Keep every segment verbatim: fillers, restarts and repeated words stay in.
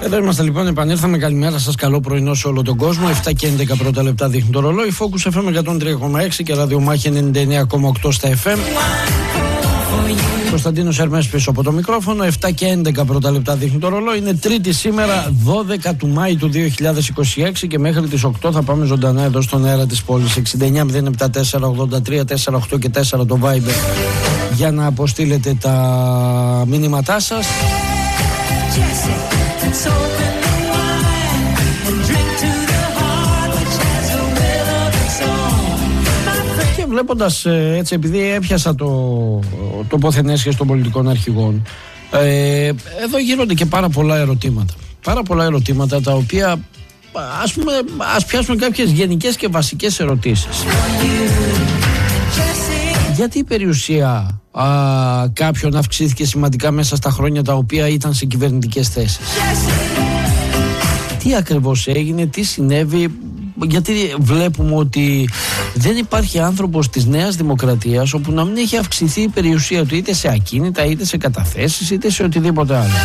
Εδώ είμαστε λοιπόν, επανήλθαμε. Καλημέρα σας, καλό πρωινό σε όλο τον κόσμο. επτά και έντεκα πρώτα λεπτά δείχνει το ρολόι. Focus εφ εμ εκατόν τρία κόμμα έξι και ραδιομάχη ενενήντα εννέα κόμμα οκτώ στα εφ εμ. Κωνσταντίνος Ερμές πίσω από το μικρόφωνο. επτά και έντεκα πρώτα λεπτά δείχνει το ρολόι. Είναι Τρίτη σήμερα, δώδεκα του Μάη του δύο χιλιάδες είκοσι έξι, και μέχρι τις οκτώ θα πάμε ζωντανά εδώ στον αέρα της πόλης. εξήντα εννέα μηδέν επτά τέσσερα ογδόντα τρία τέσσερα οκτώ και τέσσερα το Viber για να αποστείλετε τα μήνυματά σας. Και βλέποντας έτσι, επειδή έπιασα το, το ποθενέσχες των πολιτικών αρχηγών, ε, εδώ γίνονται και πάρα πολλά ερωτήματα. Πάρα πολλά ερωτήματα τα οποία, ας πούμε, ας πιάσουμε κάποιες γενικές και βασικές ερωτήσεις. Γιατί η περιουσία α, κάποιον αυξήθηκε σημαντικά μέσα στα χρόνια τα οποία ήταν σε κυβερνητικές θέσεις? Τι ακριβώς έγινε, τι συνέβη? Γιατί βλέπουμε ότι δεν υπάρχει άνθρωπος της Νέας Δημοκρατίας όπου να μην έχει αυξηθεί η περιουσία του, είτε σε ακίνητα, είτε σε καταθέσεις, είτε σε οτιδήποτε άλλο.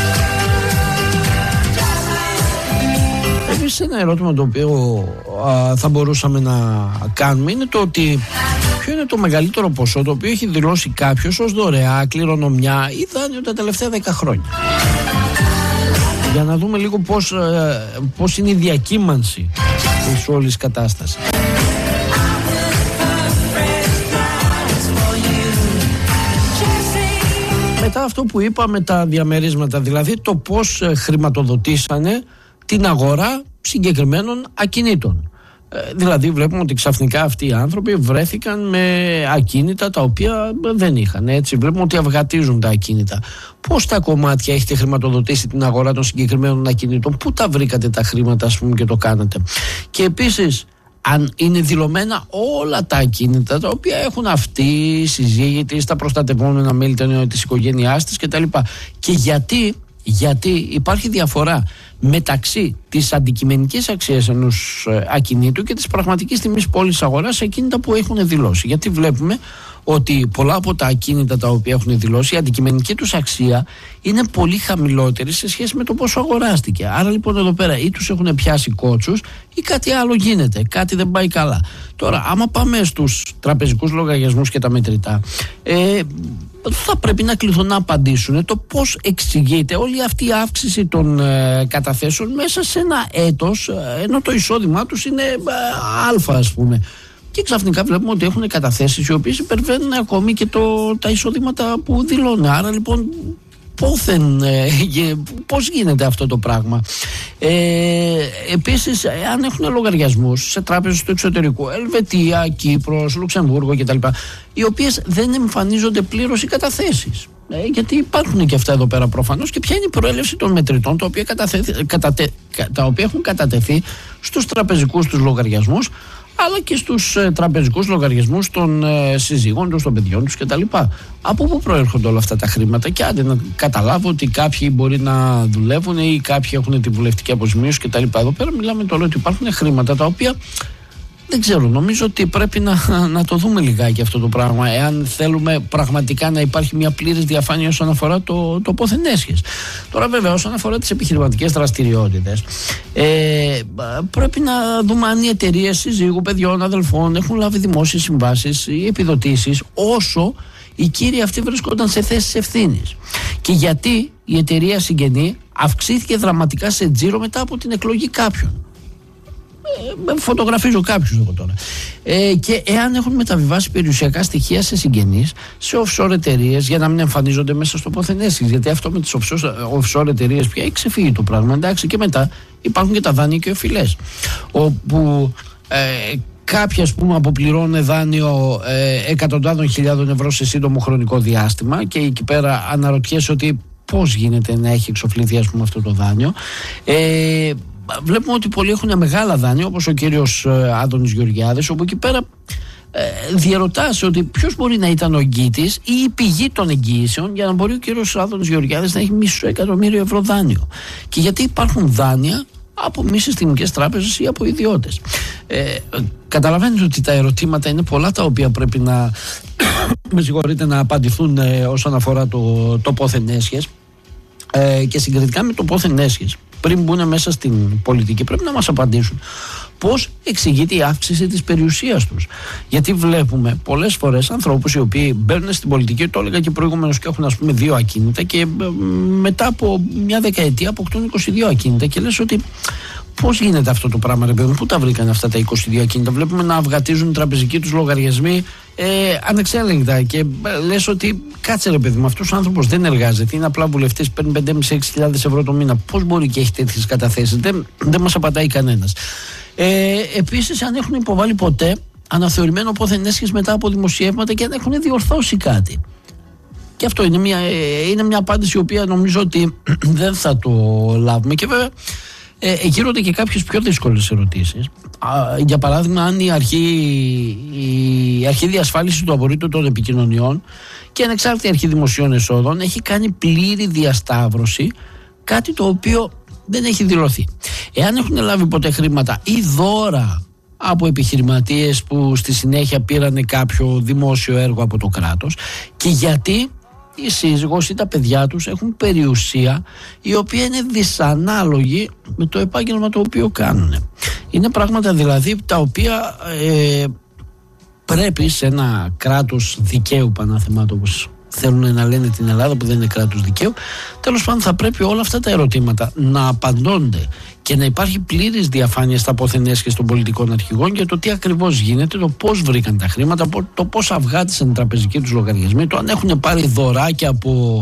Επίσης, ένα ερώτημα το οποίο α, θα μπορούσαμε να κάνουμε είναι το ότι ποιο είναι το μεγαλύτερο ποσό το οποίο έχει δηλώσει κάποιος ως δωρεά, κληρονομιά ή δάνειο τα τελευταία δέκα χρόνια. Για να δούμε λίγο πώς, πώς είναι η διακύμανση της όλης κατάστασης. Μετά αυτό που είπαμε, τα διαμερίσματα, δηλαδή το πώς χρηματοδοτήσανε την αγορά συγκεκριμένων ακινήτων. Δηλαδή βλέπουμε ότι ξαφνικά αυτοί οι άνθρωποι βρέθηκαν με ακίνητα τα οποία δεν είχαν. Έτσι βλέπουμε ότι αυγατίζουν τα ακίνητα. Πώς τα κομμάτια έχετε χρηματοδοτήσει την αγορά των συγκεκριμένων ακινήτων? Πού τα βρήκατε τα χρήματα, ας πούμε, και το κάνατε? Και επίσης, αν είναι δηλωμένα όλα τα ακίνητα τα οποία έχουν αυτοί οι σύζυγοι της, τα προστατευόμενα μέλη της οικογένειάς της κτλ. Και γιατί, γιατί υπάρχει διαφορά μεταξύ της αντικειμενικής αξίας ενός ακινήτου και της πραγματικής τιμής πόλης αγοράς σε ακίνητα που έχουν δηλώσει? Γιατί βλέπουμε ότι πολλά από τα ακίνητα τα οποία έχουν δηλώσει, η αντικειμενική τους αξία είναι πολύ χαμηλότερη σε σχέση με το πόσο αγοράστηκε. Άρα λοιπόν εδώ πέρα ή τους έχουν πιάσει κότσους ή κάτι άλλο γίνεται, κάτι δεν πάει καλά. Τώρα, άμα πάμε στους τραπεζικούς λογαριασμούς και τα μετρητά, ε, θα πρέπει να κληθούν να απαντήσουν το πώς εξηγείται όλη αυτή η αύξηση των ε, καταθέσεων μέσα σε ένα έτος, ε, ενώ το εισόδημά τους είναι ε, α, ας πούμε. Και ξαφνικά βλέπουμε ότι έχουν καταθέσεις οι οποίες υπερβαίνουν ακόμη και το, τα εισόδηματα που δηλώνουν. Άρα λοιπόν πόθεν, ε, πώς γίνεται αυτό το πράγμα? Ε, επίσης, αν έχουν λογαριασμούς σε τράπεζες του εξωτερικού, Ελβετία, Κύπρος, Λουξεμβούργο κτλ., οι οποίες δεν εμφανίζονται πλήρως οι καταθέσεις. Ε, γιατί υπάρχουν και αυτά εδώ πέρα προφανώς. Και ποια είναι η προέλευση των μετρητών τα οποία, κατατε, τα οποία έχουν κατατεθεί στους τραπεζικούς τους λογαριασμούς, αλλά και στους ε, τραπεζικούς λογαριασμούς των ε, συζύγων τους, των παιδιών τους κτλ. Από πού προέρχονται όλα αυτά τα χρήματα? Και άντε να καταλάβω ότι κάποιοι μπορεί να δουλεύουν ή κάποιοι έχουν τη βουλευτική αποζημίωση κτλ. Εδώ πέρα μιλάμε τώρα ότι υπάρχουν χρήματα τα οποία δεν ξέρω, νομίζω ότι πρέπει να, να το δούμε λιγάκι αυτό το πράγμα, εάν θέλουμε πραγματικά να υπάρχει μια πλήρης διαφάνεια όσον αφορά το, το πόθεν έσχες. Τώρα βέβαια όσον αφορά τις επιχειρηματικές δραστηριότητες, ε, πρέπει να δούμε αν οι εταιρείες συζύγου, παιδιών, αδελφών έχουν λάβει δημόσιες συμβάσεις ή επιδοτήσεις όσο οι κύριοι αυτοί βρίσκονταν σε θέσεις ευθύνης. Και γιατί η εταιρεία Συγγενή αυξήθηκε δραματικά σε τζίρο μετά από την εκλογή κάποιων. Ε, φωτογραφίζω κάποιους εδώ τώρα. Ε, και εάν έχουν μεταβιβάσει περιουσιακά στοιχεία σε συγγενείς, σε offshore εταιρείες, για να μην εμφανίζονται μέσα στο πόθεν έσχες. Γιατί αυτό με τις offshore εταιρείες πια έχει ξεφύγει το πράγμα. Εντάξει, και μετά υπάρχουν και τα δάνεια και οφειλές, όπου ε, κάποιοι, ας πούμε, αποπληρώνουν δάνειο ε, εκατοντάδων χιλιάδων ευρώ σε σύντομο χρονικό διάστημα, και εκεί πέρα αναρωτιέσαι ότι πώς γίνεται να έχει εξοφληθεί, ας πούμε, αυτό το δάνειο. Ε, Βλέπουμε ότι πολλοί έχουν μεγάλα δάνεια, όπως ο κύριος Άδωνης Γεωργιάδης, όπου εκεί πέρα ε, διαρωτάσαι ότι ποιος μπορεί να ήταν ο εγγύητης ή η πηγή των εγγύησεων για να μπορεί ο κύριος Άδωνης Γεωργιάδης να έχει μισό εκατομμύριο ευρώ δάνειο. Και γιατί υπάρχουν δάνεια από μη συστημικές τράπεζες ή από ιδιώτες. Ε, καταλαβαίνετε ότι τα ερωτήματα είναι πολλά τα οποία πρέπει να, με συγχωρείτε, να απαντηθούν ε, όσον αφορά το, το πόθεν έσχες. Ε, και συγκριτικά με το πόθεν έσχες, πριν μπουν μέσα στην πολιτική, πρέπει να μας απαντήσουν πώς εξηγείται η αύξηση της περιουσίας τους. Γιατί βλέπουμε πολλές φορές ανθρώπους οι οποίοι μπαίνουν στην πολιτική, το έλεγα και προηγουμένως, και έχουν ας πούμε δύο ακίνητα και μετά από μια δεκαετία αποκτούν είκοσι δύο ακίνητα και λες ότι πώς γίνεται αυτό το πράγμα, ρε παιδί μου, πού τα βρήκαν αυτά τα είκοσι δύο ακίνητα? Βλέπουμε να αυγατίζουν οι τραπεζικοί τους λογαριασμοί ε, ανεξέλεγκτα και λες ότι κάτσε, ρε παιδί μου, αυτός ο άνθρωπος δεν εργάζεται, είναι απλά βουλευτής, παίρνει πέντε χιλιάδες με έξι χιλιάδες ευρώ το μήνα. Πώς μπορεί και έχει τέτοιες καταθέσεις? Δεν, δεν μας απαντάει κανένας. Ε, επίσης, αν έχουν υποβάλει ποτέ αναθεωρημένο πόθεν έσχες μετά από δημοσιεύματα και αν έχουν διορθώσει κάτι. Και αυτό είναι μια, είναι μια απάντηση η οποία νομίζω ότι δεν θα το λάβουμε. Και βέβαια ε, γύρονται και κάποιες πιο δύσκολες ερωτήσεις. Α, για παράδειγμα, αν η αρχή, η αρχή διασφάλισης του απορρίτου των επικοινωνιών και ανεξάρτητη αρχή δημοσίων εσόδων έχει κάνει πλήρη διασταύρωση, κάτι το οποίο δεν έχει δηλωθεί. Εάν έχουν λάβει ποτέ χρήματα ή δώρα από επιχειρηματίες που στη συνέχεια πήραν κάποιο δημόσιο έργο από το κράτος, και γιατί η σύζυγος ή τα παιδιά τους έχουν περιουσία η οποία είναι δυσανάλογη με το επάγγελμα το οποίο κάνουν. Είναι πράγματα δηλαδή τα οποία ε, πρέπει σε ένα κράτος δικαίου, πανάθεμάτο όπως θέλουν να λένε την Ελλάδα που δεν είναι κράτος δικαίου, τέλος πάντων θα πρέπει όλα αυτά τα ερωτήματα να απαντώνται και να υπάρχει πλήρης διαφάνεια στα πόθεν έσχες των πολιτικών αρχηγών για το τι ακριβώς γίνεται, το πώς βρήκαν τα χρήματα, το πώς αυγάτισαν οι τραπεζικοί τους λογαριασμοί, το αν έχουν πάρει δωράκια από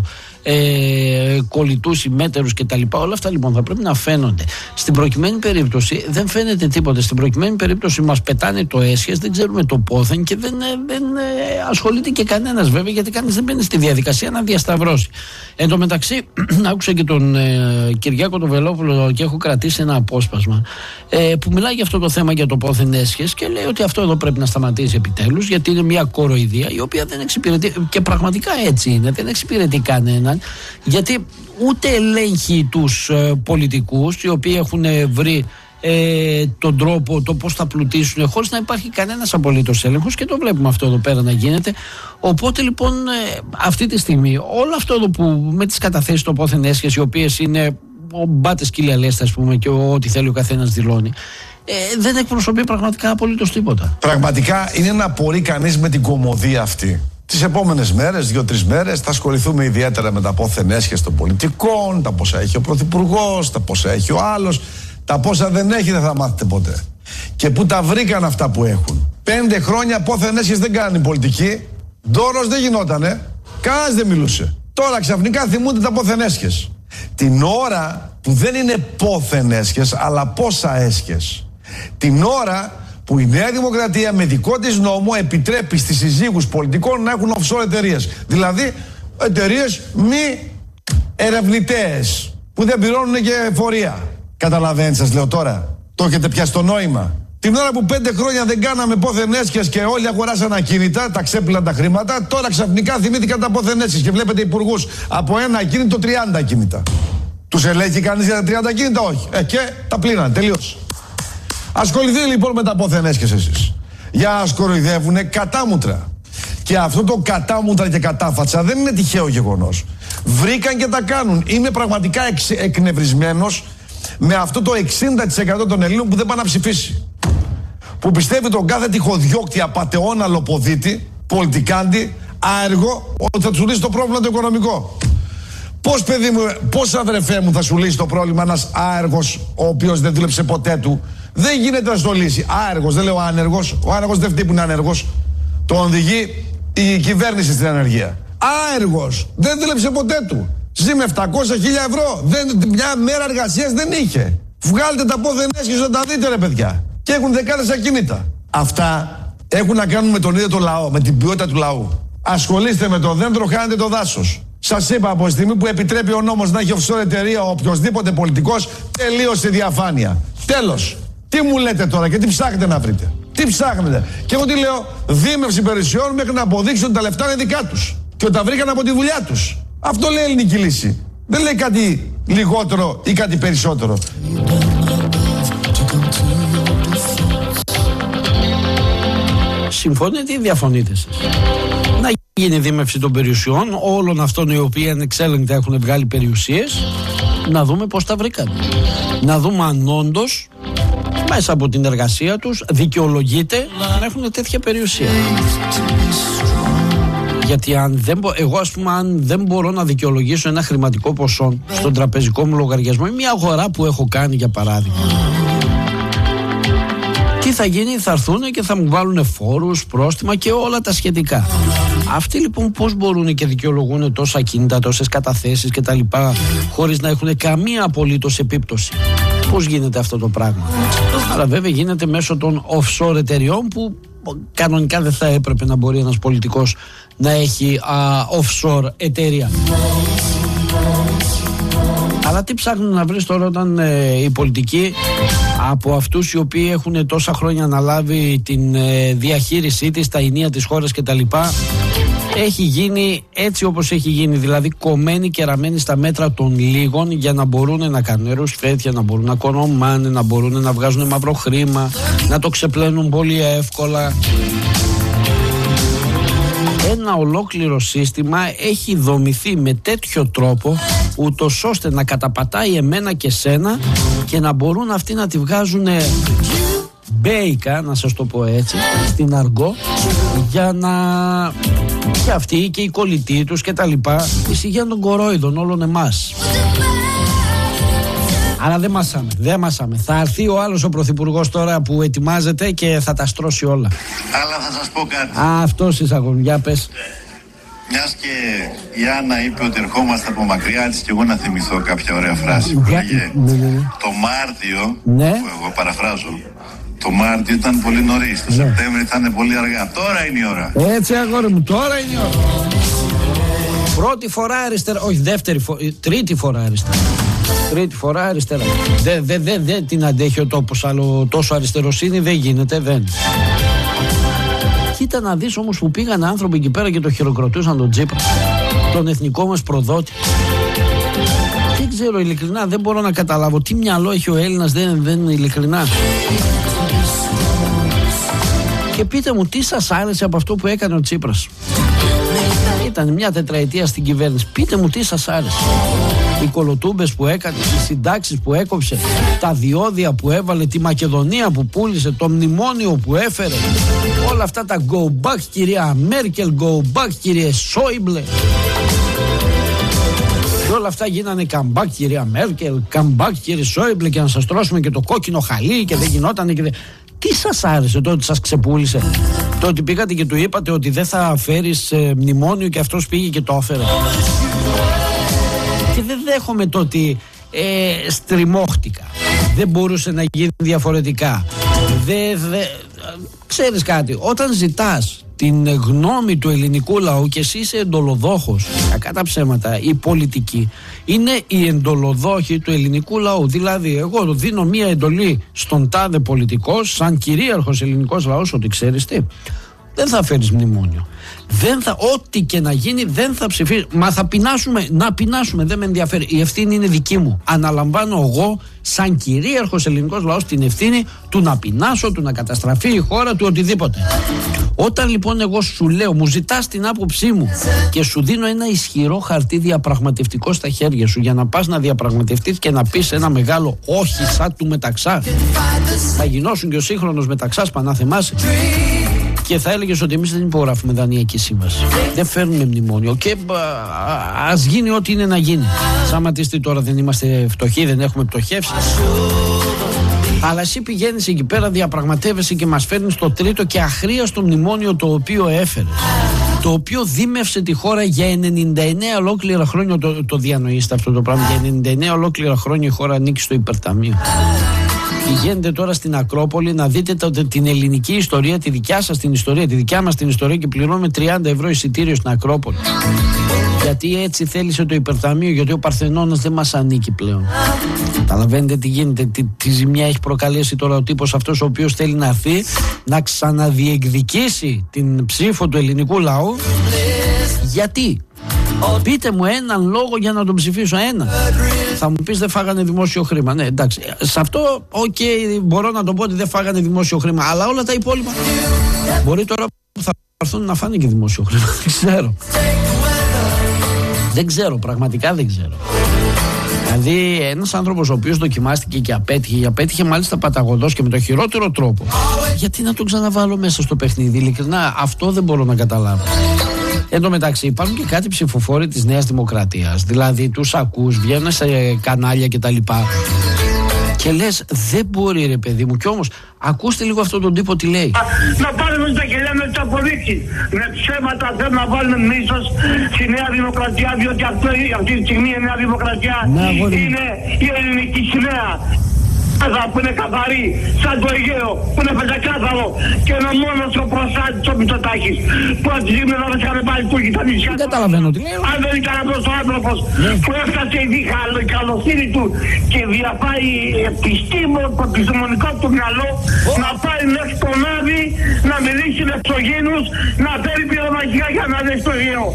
ε, κολλητούς ημέτερους κτλ. Όλα αυτά λοιπόν θα πρέπει να φαίνονται. Στην προκειμένη περίπτωση δεν φαίνεται τίποτα. Στην προκειμένη περίπτωση μας πετάνε το έσχες, δεν ξέρουμε το πόθεν και δεν, δεν ασχολείται και κανένας βέβαια, γιατί κανείς δεν μπαίνει στη διαδικασία να διασταυρώσει. Εν τω μεταξύ, άκουσα και τον ε, Κυριάκο τον Βελόπουλο και έχω κρατήσει ένα απόσπασμα ε, που μιλάει για αυτό το θέμα, για το πόθεν έσχες, και λέει ότι αυτό εδώ πρέπει να σταματήσει επιτέλους, γιατί είναι μια κοροϊδία η οποία δεν εξυπηρετεί, και πραγματικά έτσι είναι, δεν εξυπηρετεί κανέναν, γιατί ούτε ελέγχει τους ε, πολιτικούς οι οποίοι έχουν ε, βρει ε, τον τρόπο, το πώς θα πλουτίσουν χωρίς να υπάρχει κανένας απολύτως έλεγχος, και το βλέπουμε αυτό εδώ πέρα να γίνεται. Οπότε λοιπόν ε, αυτή τη στιγμή όλο αυτό εδώ που με τις καταθέσεις το πόθεν έσχες, οι οποίες είναι ο μπάτες κυλιαλέστα, ας πούμε, και ό,τι θέλει ο καθένας δηλώνει, ε, δεν εκπροσωπεί πραγματικά απολύτως τίποτα. Πραγματικά είναι να απορεί κανείς με την κωμωδία αυτή. Τις επόμενες μέρες, δύο-τρεις μέρες, θα ασχοληθούμε ιδιαίτερα με τα πόθεν έσχες των πολιτικών, τα πόσα έχει ο πρωθυπουργός, τα πόσα έχει ο άλλος, τα πόσα δεν έχει δεν θα μάθετε ποτέ. Και πού τα βρήκαν αυτά που έχουν. Πέντε χρόνια πόθεν έσχες δεν κάνουν πολιτική, ντόρος δεν γινότανε, κανένας δεν μιλούσε. Τώρα ξαφνικά θυμούνται τα πόθεν έσχες. Την ώρα που δεν είναι πόθεν έσχες, αλλά πόσα έσχες. Την ώρα που η Νέα Δημοκρατία με δικό της νόμο επιτρέπει στις συζύγους πολιτικών να έχουν offshore εταιρείες. Δηλαδή εταιρείες μη ερευνητές που δεν πληρώνουν και εφορία. Καταλαβαίνετε, σας λέω τώρα. Το έχετε πιάσει το νόημα. Την ώρα που πέντε χρόνια δεν κάναμε πόθεν έσχες και όλοι αγοράσαν ακίνητα, τα ξέπλυναν τα χρήματα, τώρα ξαφνικά θυμήθηκαν τα πόθεν έσχες και βλέπετε υπουργούς από ένα ακίνητο τριάντα ακίνητα. Τους ελέγχει κανείς για τα τριάντα ακίνητα? Όχι. Ε, και τα πλήραν. Τελείως. Ασχοληθείτε λοιπόν με τα πόθεν έσχες εσείς. Για να σκοροϊδεύουνε κατάμουτρα. Και αυτό το κατάμουτρα και κατάφατσα δεν είναι τυχαίο γεγονός. Βρήκαν και τα κάνουν. Είμαι πραγματικά εξ, εκνευρισμένος με αυτό το εξήντα τοις εκατό των Ελλήνων που δεν πάνε να ψηφίσει. Που πιστεύει τον κάθε τυχοδιώκτη, απατεώνα, λοποδίτη, πολιτικάντη, άεργο, ότι θα του λύσει το πρόβλημα το οικονομικό. Πώς, παιδί μου, πώς αδερφέ μου θα σου λύσει το πρόβλημα ένας άεργος, ο οποίος δεν δούλεψε ποτέ του? Δεν γίνεται να στο λύσει. Άεργος, δεν λέω άνεργος. Ο άνεργος δεν φταίει που είναι άνεργος. Τον οδηγεί η κυβέρνηση στην ανεργία. Άεργος, δεν δούλεψε ποτέ του. Ζει με επτακόσια χιλιάδες ευρώ. Δεν, μια μέρα εργασίας δεν είχε. Βγάλτε τα πόθεν έσχες να τα δείτε, ρε παιδιά. Και έχουν δεκάδες ακίνητα. Αυτά έχουν να κάνουν με τον ίδιο το λαό, με την ποιότητα του λαού. Ασχολείστε με το δέντρο, χάνετε το δάσος. Σας είπα από τη στιγμή που επιτρέπει ο νόμος να έχει offshore εταιρεία ο οποιοσδήποτε πολιτικός, τελείωσε η διαφάνεια. Τέλος. Τι μου λέτε τώρα και τι ψάχνετε να βρείτε? Τι ψάχνετε? Και εγώ τι λέω? Δίμευση περιουσιών μέχρι να αποδείξουν ότι τα λεφτά είναι δικά τους και ότι τα βρήκαν από τη δουλειά τους. Αυτό λέει η ελληνική λύση. Δεν λέει κάτι λιγότερο ή κάτι περισσότερο. Συμφωνείτε ή διαφωνείτε εσείς? Να γίνει δίμευση των περιουσιών όλων αυτών οι οποίοι ανεξέλεγκτα έχουν βγάλει περιουσίες να δούμε πώς τα βρήκαν. Να δούμε αν όντως μέσα από την εργασία τους δικαιολογείται να έχουν τέτοια περιουσία. Γιατί αν δεν μπο... εγώ ας πούμε αν δεν μπορώ να δικαιολογήσω ένα χρηματικό ποσό στον τραπεζικό μου λογαριασμό ή μια αγορά που έχω κάνει για παράδειγμα, τι θα γίνει? Θα έρθουν και θα μου βάλουν φόρους, πρόστιμα και όλα τα σχετικά. Αυτοί λοιπόν πώς μπορούν και δικαιολογούν τόσα κίνητα, τόσες καταθέσεις και τα λοιπά χωρίς να έχουν καμία απολύτως επίπτωση? Πώς γίνεται αυτό το πράγμα? Αλλά βέβαια γίνεται μέσω των offshore εταιριών που κανονικά δεν θα έπρεπε να μπορεί ένας πολιτικός να έχει α, offshore εταιρεία. Αλλά τι ψάχνουν να βρεις τώρα όταν ε, οι πολιτικοί από αυτούς οι οποίοι έχουν τόσα χρόνια αναλάβει την ε, διαχείρισή της, τα ενία της χώρας και τα λοιπά, έχει γίνει έτσι όπως έχει γίνει, δηλαδή κομμένοι και ραμμένοι στα μέτρα των λίγων για να μπορούν να κάνουν ρουσφέτια, να μπορούν να κονομάνε, να μπορούν να βγάζουν μαύρο χρήμα, να το ξεπλένουν πολύ εύκολα. Ένα ολόκληρο σύστημα έχει δομηθεί με τέτοιο τρόπο ούτως ώστε να καταπατάει εμένα και σένα και να μπορούν αυτοί να τη βγάζουν μπέικα, να σας το πω έτσι, στην αργό, για να... και αυτοί και οι κολλητοί τους και τα λοιπά, η υγεία των κορόιδων όλων εμάς. Αλλά δεν μασάμε, δεν μασάμε. Θα έρθει ο άλλος ο πρωθυπουργός τώρα που ετοιμάζεται και θα τα στρώσει όλα. Αλλά θα σας πω κάτι. Α, αυτός είσαι αγόρι, για πες. Μιας και η Άννα είπε ότι ερχόμαστε από μακριά, έτσι και εγώ να θυμηθώ κάποια ωραία φράση που έλεγε ναι, ναι, ναι. Το Μάρτιο, ναι. που εγώ παραφράζω, το Μάρτιο ήταν πολύ νωρίς, το ναι. Σεπτέμβριο θα είναι πολύ αργά. Τώρα είναι η ώρα. Έτσι αγόρι μου, τώρα είναι η ώρα. Πρώτη φορά αριστερά, όχι δεύτερη φορά, τρίτη φορά αριστερά. Τρίτη φορά αριστερά. Δεν δε, δε, δε την αντέχει ο τόπος, άλλο τόσο αριστεροσύνη δεν γίνεται, δεν. Κοίτα να δεις όμως που πήγαν άνθρωποι εκεί πέρα και το χειροκροτούσαν τον Τσίπρα, τον εθνικό μας προδότη. Δεν ξέρω ειλικρινά, δεν μπορώ να καταλάβω τι μυαλό έχει ο Έλληνας, δεν, δεν είναι ειλικρινά. Και πείτε μου τι σας άρεσε από αυτό που έκανε ο Τσίπρας? Ήταν μια τετραετία στην κυβέρνηση. Πείτε μου τι σας άρεσε. Οι κολοτούμπες που έκανε, οι συντάξεις που έκοψε, τα διόδια που έβαλε, τη Μακεδονία που πούλησε, το μνημόνιο που έφερε, όλα αυτά τα go back κυρία Μέρκελ, go back κύριε Σόιμπλε. Και όλα αυτά γίνανε comeback κυρία Μέρκελ, comeback κύριε Σόιμπλε, και να σας τρώσουμε και το κόκκινο χαλί και δεν γινότανε και δεν... Τι σας άρεσε το ότι σας ξεπούλησε? Το ότι πήγατε και του είπατε ότι δεν θα φέρεις ε, μνημόνιο και αυτός πήγε και το έφερε? Και δεν δέχομαι το ότι ε, στριμώχτηκα, δεν μπορούσε να γίνει διαφορετικά. Δε, δε, ξέρεις κάτι, όταν ζητάς την γνώμη του ελληνικού λαού και εσύ είσαι εντολοδόχος, κακά τα ψέματα, οι πολιτικοί είναι οι εντολοδόχοι του ελληνικού λαού. Δηλαδή εγώ δίνω μία εντολή στον τάδε πολιτικό σαν κυρίαρχος ελληνικός λαός ότι ξέρεις τι, δεν θα φέρεις μνημόνιο, δεν θα, ό,τι και να γίνει δεν θα ψηφίσει. Μα θα πεινάσουμε, να πεινάσουμε, δεν με ενδιαφέρει. Η ευθύνη είναι δική μου. Αναλαμβάνω εγώ, σαν κυρίαρχος ελληνικός λαός, την ευθύνη του να πεινάσω, του να καταστραφεί η χώρα, του οτιδήποτε. Όταν λοιπόν εγώ σου λέω, μου ζητάς την άποψή μου και σου δίνω ένα ισχυρό χαρτί διαπραγματευτικό στα χέρια σου για να πας να διαπραγματευτείς και να πεις ένα μεγάλο όχι σαν του Μεταξά, θα γινώσουν και ο σύγχρονος Μεταξάς, πανάθεμάσαι. Και θα έλεγες ότι εμείς δεν υπογράφουμε δανειακή σύμβαση. Δεν φέρνουμε μνημόνιο. Και ας γίνει ό,τι είναι να γίνει. Σαματιστεί τώρα, δεν είμαστε φτωχοί, δεν έχουμε πτωχεύσει. Αλλά εσύ πηγαίνεις εκεί πέρα, διαπραγματεύεσαι και μας φέρνεις το τρίτο και αχρίαστο μνημόνιο το οποίο έφερε. Το οποίο δίμευσε τη χώρα για ενενήντα εννέα ολόκληρα χρόνια. Το, το διανοείστε αυτό το πράγμα. Για ενενήντα εννέα ολόκληρα χρόνια η χώρα ανήκει στο υπερταμείο. Πηγαίνετε τώρα στην Ακρόπολη να δείτε το, την ελληνική ιστορία, τη δικιά σας την ιστορία, τη δικιά μας την ιστορία, και πληρώνουμε τριάντα ευρώ εισιτήριο στην Ακρόπολη. Γιατί έτσι θέλησε το υπερταμείο, γιατί ο Παρθενώνας δεν μας ανήκει πλέον. Καταλαβαίνετε τι γίνεται, τι, τι ζημιά έχει προκαλέσει τώρα ο τύπος αυτός ο οποίος θέλει να έρθει να ξαναδιεκδικήσει την ψήφο του ελληνικού λαού. Γιατί? Πείτε μου έναν λόγο για να τον ψηφίσω, ένα. Θα μου πεις δεν φάγανε δημόσιο χρήμα. Ναι, εντάξει. Σε αυτό, οκ, okay, μπορώ να το πω ότι δεν φάγανε δημόσιο χρήμα. Αλλά όλα τα υπόλοιπα. Μπορεί τώρα που θα έρθουν να φάνε και δημόσιο χρήμα. Δεν ξέρω. Δεν ξέρω, πραγματικά δεν ξέρω. Δηλαδή ένας άνθρωπος ο οποίος δοκιμάστηκε και απέτυχε, και απέτυχε μάλιστα παταγωδός και με το χειρότερο τρόπο, γιατί να τον ξαναβάλω μέσα στο παιχνίδι? Ειλικρινά αυτό δεν μπορώ να καταλάβω. Εν τω μεταξύ υπάρχουν και κάτι ψηφοφόροι της Νέας Δημοκρατίας, δηλαδή τους ακούς, βγαίνουν σε κανάλια κτλ. Και λες, δεν μπορεί ρε παιδί μου. Κι όμως, ακούστε λίγο αυτόν τον τύπο τι λέει. Να πάρουμε τα κελιά με τις αποδείξεις. Με ψέματα θέλουν να βάλουν μίσος στη Νέα Δημοκρατία, διότι αυτό, αυτή τη στιγμή η Νέα Δημοκρατία να, είναι η ελληνική σημαία. Που είναι καθαρή, σαν το Αιγαίο, που είναι πεντακάθαρο και είναι μόνος ο προστάτης ο Μητσοτάκης, που από τη στιγμή θα μας είχαν πάλι Τούρκοι τα νησιά. Δεν καταλαβαίνω τι λέω. Αν δεν ήταν αυτός ο άνθρωπος που έφτασε η καλοσύνη του και διαφάει επιστήμον, το επιστημονικό του μυαλό, να πάει μέχρι τον Άδη, να μιλήσει με εξωγήινους, να φέρει πυρομαχικά για να δει στο Αιγαίο.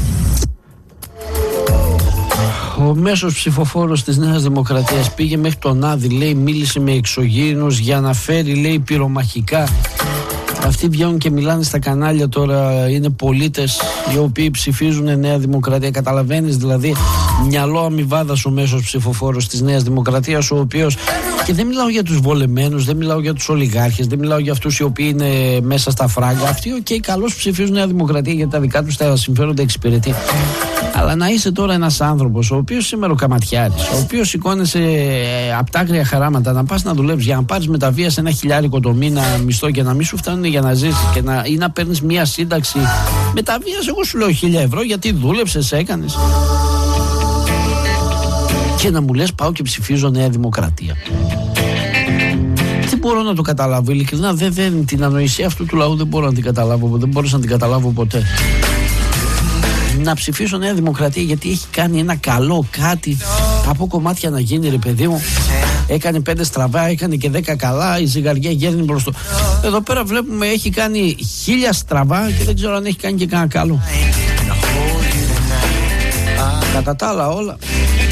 Ο μέσος ψηφοφόρος της Νέας Δημοκρατίας πήγε μέχρι τον Άδη, λέει, μίλησε με εξωγήινους για να φέρει, λέει, πυρομαχικά. Αυτοί βγαίνουν και μιλάνε στα κανάλια τώρα, είναι πολίτες οι οποίοι ψηφίζουν Νέα Δημοκρατία. Καταλαβαίνεις δηλαδή, μυαλό αμοιβάδας ο μέσος ψηφοφόρος της Νέας Δημοκρατίας, ο οποίος, και δεν μιλάω για τους βολεμένους, δεν μιλάω για τους ολιγάρχες, δεν μιλάω για αυτούς οι οποίοι είναι μέσα στα φράγκα. Αυτοί, οκ, okay, καλώς ψηφίζουν Νέα Δημοκρατία γιατί τα δικά τους τα συμφέροντα εξυπηρετεί. Αλλά να είσαι τώρα ένας άνθρωπος, ο οποίος σήμερα ο καματιάρης, ο οποίος σηκώνεσαι ε, απ' τα άγρια χαράματα να πας να δουλεύεις για να πάρεις με τα βία σε ένα χιλιάρικο το μήνα μισθό και να μην σου φτάνουν για να ζήσεις και να, ή να παίρνεις μια σύνταξη με τα βία, εγώ σου λέω χίλια ευρώ γιατί δούλεψες, έκανες. Και να μου λες πάω και ψηφίζω Νέα Δημοκρατία. Δεν μπορώ να το καταλάβω, ειλικρινά δεν, δεν, την ανοησία αυτού του λαού δεν μπορώ να την καταλάβω, δεν μπορούσα να την καταλάβω ποτέ. Να ψηφίσω Νέα Δημοκρατία γιατί έχει κάνει ένα καλό κάτι από κομμάτια να γίνει, ρε παιδί μου. Έκανε πέντε στραβά, έκανε και δέκα καλά, η ζυγαριά γέρνει προς το... Εδώ πέρα βλέπουμε έχει κάνει χίλια στραβά και δεν ξέρω αν έχει κάνει και κανένα καλό. Κατά τα άλλα όλα